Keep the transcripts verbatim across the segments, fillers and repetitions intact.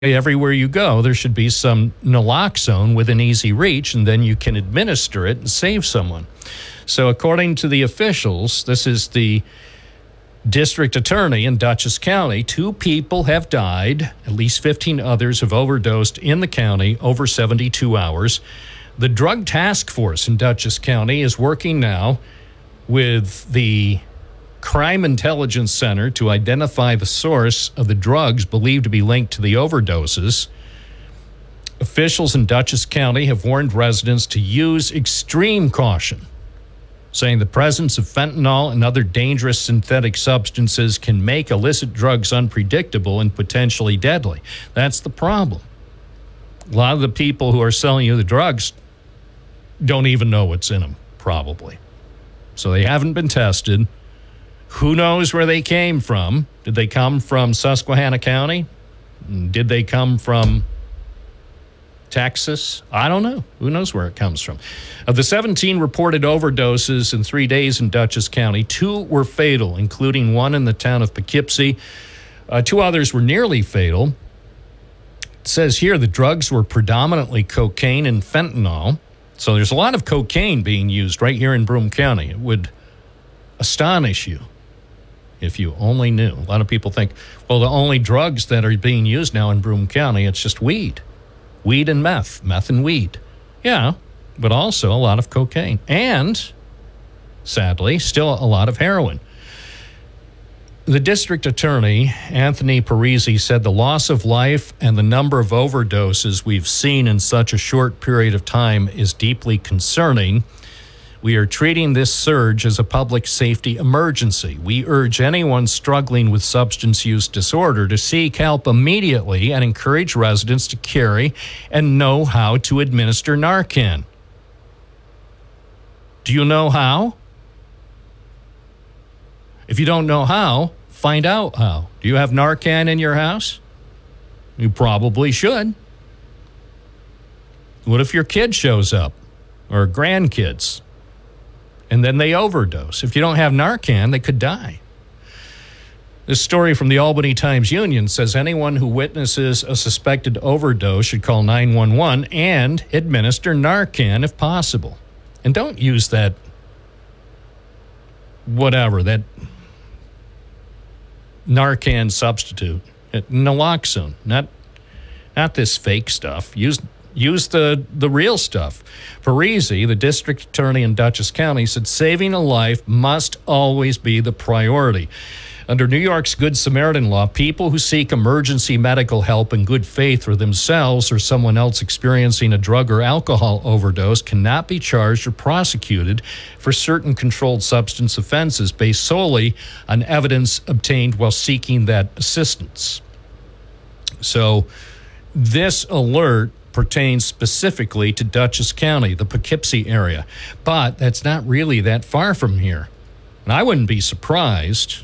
everywhere you go, there should be some naloxone within easy reach, and then you can administer it and save someone. So according to the officials, this is the district attorney in Dutchess County, two people have died. At least fifteen others have overdosed in the county over seventy-two hours. The Drug Task Force in Dutchess County is working now with the Crime Intelligence Center to identify the source of the drugs believed to be linked to the overdoses. Officials in Dutchess County have warned residents to use extreme caution, saying the presence of fentanyl and other dangerous synthetic substances can make illicit drugs unpredictable and potentially deadly. That's the problem. A lot of the people who are selling you the drugs don't even know what's in them, probably. So they haven't been tested. Who knows where they came from? Did they come from Susquehanna County? Did they come from Texas? I don't know. Who knows where it comes from? Of the seventeen reported overdoses in three days in Dutchess County, two were fatal, including one in the town of Poughkeepsie. Uh, two others were nearly fatal. It says here the drugs were predominantly cocaine and fentanyl. So there's a lot of cocaine being used right here in Broome County. It would astonish you if you only knew. A lot of people think, well, the only drugs that are being used now in Broome County, it's just weed. Weed and meth, meth and weed. Yeah, but also a lot of cocaine. And, sadly, still a lot of heroin. The district attorney, Anthony Parisi, said the loss of life and the number of overdoses we've seen in such a short period of time is deeply concerning. We are treating this surge as a public safety emergency. We urge anyone struggling with substance use disorder to seek help immediately and encourage residents to carry and know how to administer Narcan. Do you know how? If you don't know how, find out how. Do you have Narcan in your house? You probably should. What if your kid shows up or grandkids? And then they overdose. If you don't have Narcan, they could die. This story from the Albany Times-Union says anyone who witnesses a suspected overdose should call nine one one and administer Narcan if possible. And don't use that whatever, that Narcan substitute. Naloxone, not, not this fake stuff. Use Use the, the real stuff. Parisi, the district attorney in Dutchess County, said saving a life must always be the priority. Under New York's Good Samaritan law, people who seek emergency medical help in good faith for themselves or someone else experiencing a drug or alcohol overdose cannot be charged or prosecuted for certain controlled substance offenses based solely on evidence obtained while seeking that assistance. So this alert pertains specifically to Dutchess County, the Poughkeepsie area. But that's not really that far from here. And I wouldn't be surprised.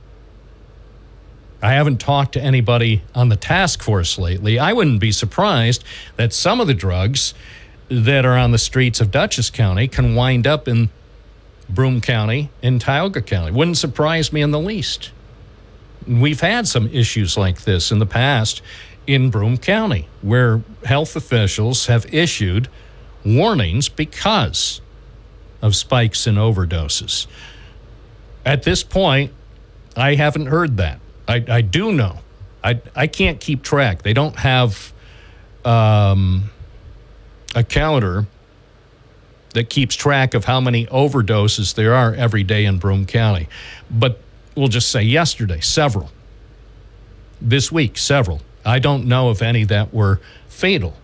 I haven't talked to anybody on the task force lately. I wouldn't be surprised that some of the drugs that are on the streets of Dutchess County can wind up in Broome County and Tioga County. Wouldn't surprise me in the least. We've had some issues like this in the past in Broome County, where health officials have issued warnings because of spikes in overdoses. At this point, I haven't heard that. I, I do know. I, I can't keep track. They don't have um, a calendar that keeps track of how many overdoses there are every day in Broome County. But we'll just say yesterday, several. This week, several. I don't know if any that were fatal.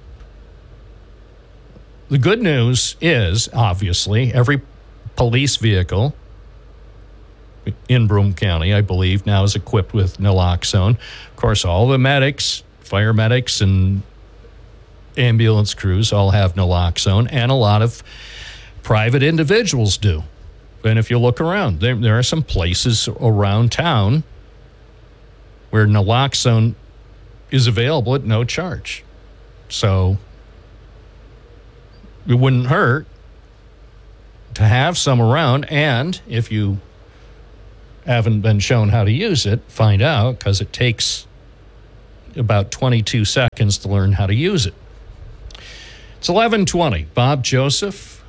The good news is, obviously, every police vehicle in Broome County, I believe, now is equipped with naloxone. Of course, all the medics, fire medics, and ambulance crews all have naloxone, and a lot of private individuals do. And if you look around, there, there are some places around town where naloxone is available at no charge. So it wouldn't hurt to have some around, and if you haven't been shown how to use it, find out, because it takes about twenty-two seconds to learn how to use it. It's eleven twenty. Bob Joseph,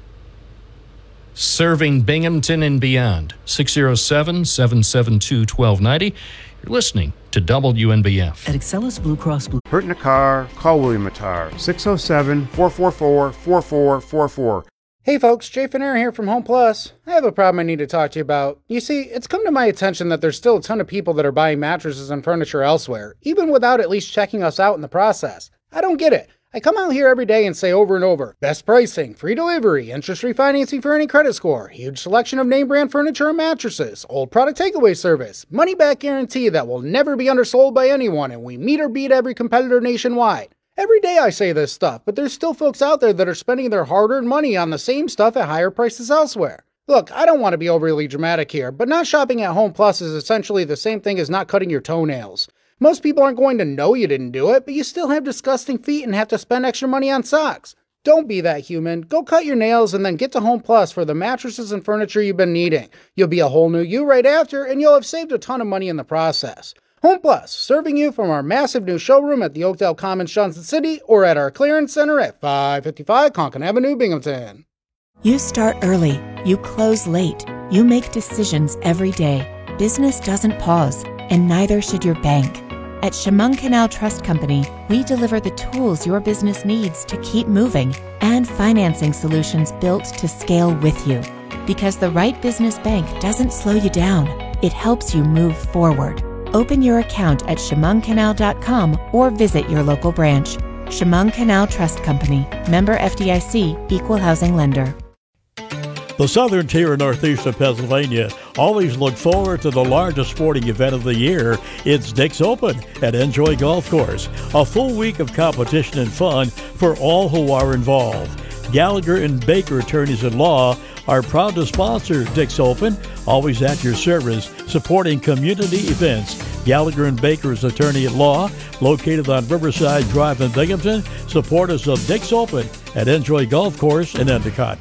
serving Binghamton and beyond. six oh seven, seven seven two, one two nine oh. You're listening to W N B F. At Excellus Blue Cross Blue. Hurt in a car? Call William Attar. six oh seven, four four four, four four four four. Hey folks, Jay Finner here from Home Plus. I have a problem I need to talk to you about. You see, it's come to my attention that there's still a ton of people that are buying mattresses and furniture elsewhere, even without at least checking us out in the process. I don't get it. I come out here every day and say over and over, best pricing, free delivery, interest-free financing for any credit score, huge selection of name brand furniture and mattresses, old product takeaway service, money-back guarantee that will never be undersold by anyone, and we meet or beat every competitor nationwide. Every day I say this stuff, but there's still folks out there that are spending their hard-earned money on the same stuff at higher prices elsewhere. Look, I don't want to be overly dramatic here, but not shopping at Home Plus is essentially the same thing as not cutting your toenails. Most people aren't going to know you didn't do it, but you still have disgusting feet and have to spend extra money on socks. Don't be that human. Go cut your nails and then get to Home Plus for the mattresses and furniture you've been needing. You'll be a whole new you right after, and you'll have saved a ton of money in the process. Home Plus, serving you from our massive new showroom at the Oakdale Commons, Johnson City, or at our clearance center at five fifty-five Conkin Avenue, Binghamton. You start early. You close late. You make decisions every day. Business doesn't pause, and neither should your bank. At Chemung Canal Trust Company, we deliver the tools your business needs to keep moving and financing solutions built to scale with you. Because the right business bank doesn't slow you down, it helps you move forward. Open your account at chemung canal dot com or visit your local branch. Chemung Canal Trust Company, member F D I C, equal housing lender. The southern tier and northeast of Pennsylvania always look forward to the largest sporting event of the year. It's Dick's Open at Enjoy Golf Course, a full week of competition and fun for all who are involved. Gallagher and Baker Attorneys at Law are proud to sponsor Dick's Open, always at your service, supporting community events. Gallagher and Baker's Attorney at Law, located on Riverside Drive in Binghamton, supporters of Dick's Open at Enjoy Golf Course in Endicott.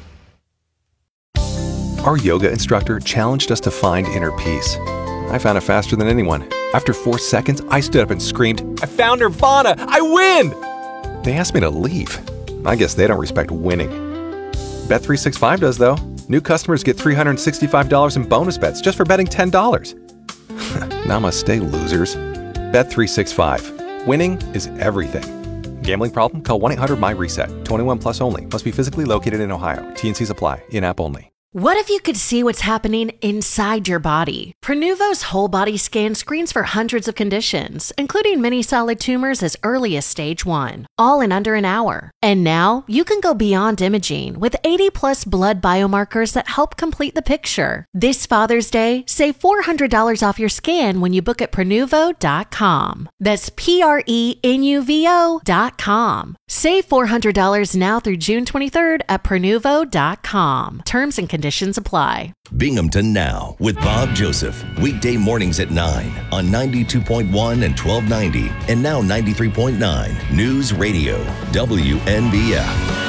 Our yoga instructor challenged us to find inner peace. I found it faster than anyone. After four seconds, I stood up and screamed, "I found Nirvana! I win!" They asked me to leave. I guess they don't respect winning. Bet three sixty-five does, though. New customers get three hundred sixty-five dollars in bonus bets just for betting ten dollars. Namaste, losers. Bet three sixty-five. Winning is everything. Gambling problem? Call one eight hundred my reset. twenty-one plus only. Must be physically located in Ohio. T and Cs apply. In-app only. What if you could see what's happening inside your body? Prenuvo's whole body scan screens for hundreds of conditions, including many solid tumors as early as stage one, all in under an hour. And now you can go beyond imaging with eighty plus blood biomarkers that help complete the picture. This Father's Day, save four hundred dollars off your scan when you book at Prenuvo dot com. That's P R E N U V O dot com. Save four hundred dollars now through June twenty-third at Prenuvo dot com. Terms and conditions Conditions apply. Binghamton Now with Bob Joseph. Weekday mornings at nine on ninety-two point one and twelve ninety and now ninety-three point nine News Radio W N B F.